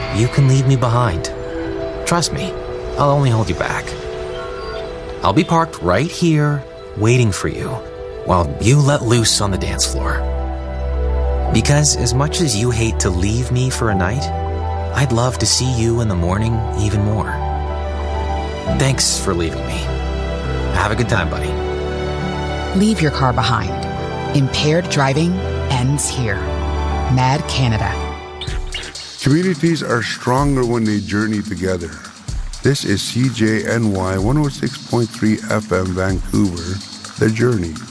you can leave me behind. Trust me, I'll only hold you back. I'll be parked right here, waiting for you, while you let loose on the dance floor. Because as much as you hate to leave me for a night, I'd love to see you in the morning even more. Thanks for leaving me. Have a good time, buddy. Leave your car behind. Impaired driving ends here. Mad Canada. Communities are stronger when they journey together. This is CJNY 106.3 FM Vancouver, The Journey.